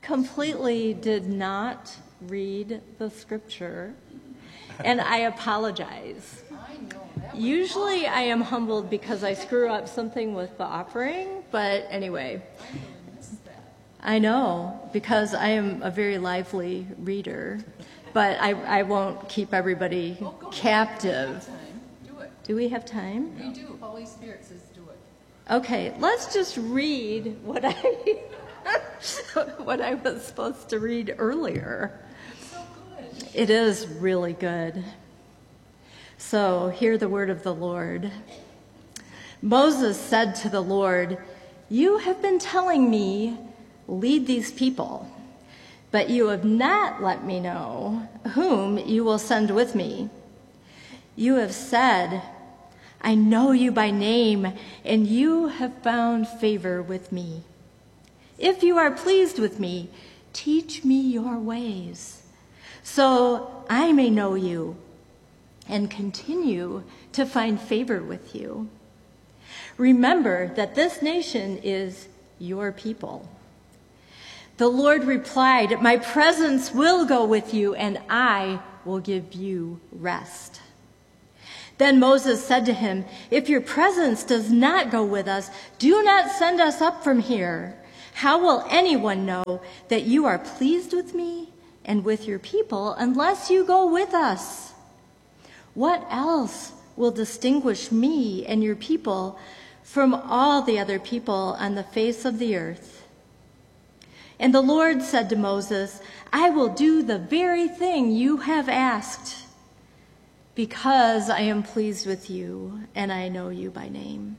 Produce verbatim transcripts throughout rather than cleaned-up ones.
completely did not read the scripture, and I apologize. Usually I am humbled because I screw up something with the offering, but anyway. I know, because I am a very lively reader, but I, I won't keep everybody Oh, go captive. Do it. Do we have time? We do. Holy Spirit says do it. Okay, let's just read what I what I was supposed to read earlier. It's so good. It is really good. So, hear the word of the Lord. Moses said to the Lord, "You have been telling me, lead these people, but you have not let me know whom you will send with me. You have said, I know you by name, and you have found favor with me. If you are pleased with me, teach me your ways, so I may know you and continue to find favor with you. Remember that this nation is your people." The Lord replied, "My presence will go with you, and I will give you rest." Then Moses said to him, "If your presence does not go with us, do not send us up from here. How will anyone know that you are pleased with me and with your people unless you go with us? What else will distinguish me and your people from all the other people on the face of the earth?" And the Lord said to Moses, "I will do the very thing you have asked, because I am pleased with you and I know you by name."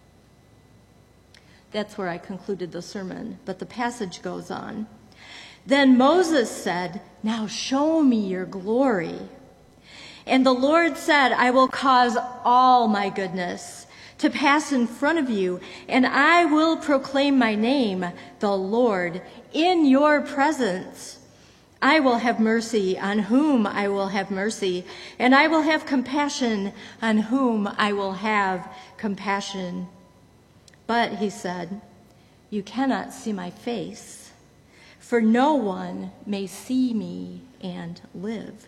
That's where I concluded the sermon, but the passage goes on. Then Moses said, "Now show me your glory." And the Lord said, "I will cause all my goodness to pass in front of you, and I will proclaim my name, the Lord, in your presence. I will have mercy on whom I will have mercy, and I will have compassion on whom I will have compassion." But he said, "You cannot see my face, for no one may see me and live."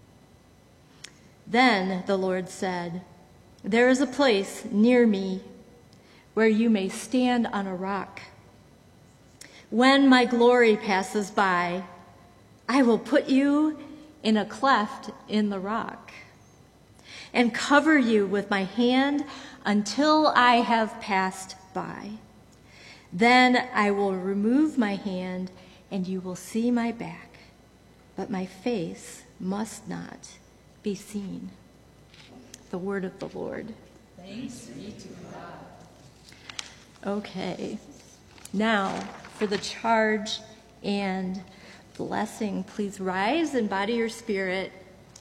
Then the Lord said, "There is a place near me where you may stand on a rock. When my glory passes by, I will put you in a cleft in the rock and cover you with my hand until I have passed by. Then I will remove my hand and you will see my back, but my face must not be seen." The word of the Lord. Thanks be to God. Okay, now for the charge and blessing, please rise and body your spirit.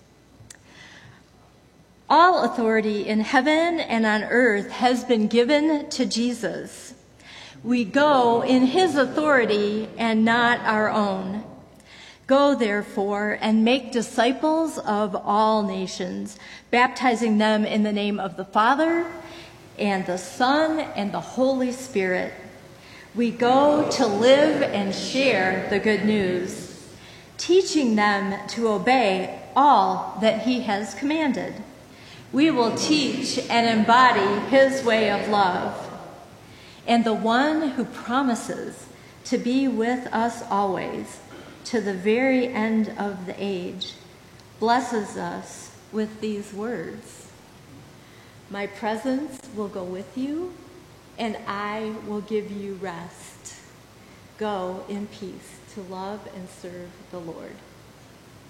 All authority in heaven and on earth has been given to Jesus. We go in his authority and not our own. Go, therefore, and make disciples of all nations, baptizing them in the name of the Father and the Son and the Holy Spirit. We go to live and share the good news, teaching them to obey all that he has commanded. We will teach and embody his way of love. And the one who promises to be with us always, to the very end of the age, blesses us with these words: "My presence will go with you, and I will give you rest. Go in peace to love and serve the Lord."